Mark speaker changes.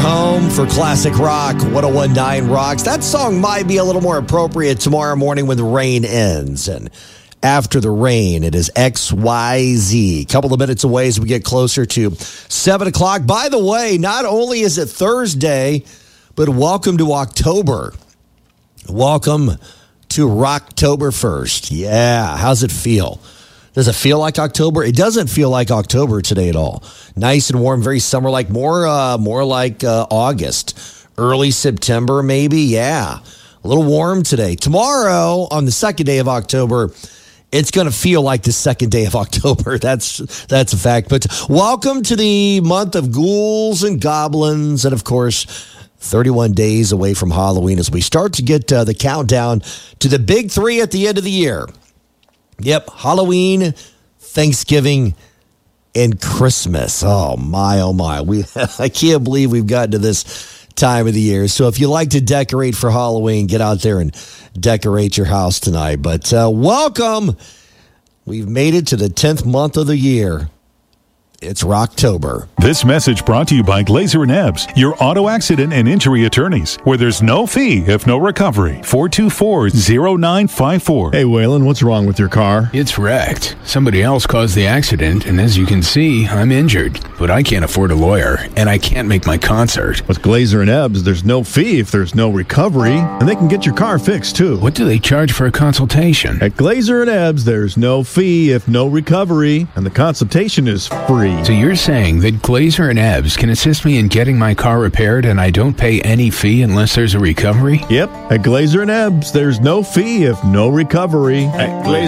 Speaker 1: home for Classic Rock 1019 Rocks. That song might be a little more appropriate tomorrow morning when the rain ends. And after the rain, it is XYZ. A couple of minutes away as we get closer to 7 o'clock. By the way, not only is it Thursday, but welcome to October. Welcome to Rocktober 1st. Yeah, how's it feel? Does it feel like October? It doesn't feel like October today at all. Nice and warm, very summer-like, more like August, early September maybe. Yeah, a little warm today. Tomorrow, on the second day of October, it's going to feel like the second day of October. That's a fact. But welcome to the month of ghouls and goblins, and of course, 31 days away from Halloween as we start to get the countdown to the big three at the end of the year. Yep, Halloween, Thanksgiving, and Christmas. Oh, my. I can't believe we've gotten to this time of the year. So if you like to decorate for Halloween, get out there and decorate your house tonight. But welcome. We've made it to the 10th month of the year. It's Rocktober.
Speaker 2: This message brought to you by Glazer & Ebbs, your auto accident and injury attorneys, where there's no fee if no recovery. 424-0954.
Speaker 3: Hey, Waylon, what's wrong with your car?
Speaker 4: It's wrecked. Somebody else caused the accident, and as you can see, I'm injured. But I can't afford a lawyer, and I can't make my concert.
Speaker 3: With Glazer & Ebbs, there's no fee if there's no recovery, and they can get your car fixed, too.
Speaker 4: What do they charge for a consultation?
Speaker 3: At Glazer & Ebbs, there's no fee if no recovery, and the consultation is free.
Speaker 4: So you're saying that Glazer & Ebbs can assist me in getting my car repaired and I don't pay any fee unless there's a recovery?
Speaker 3: Yep. At Glazer & Ebbs, there's no fee if no recovery. At Glazer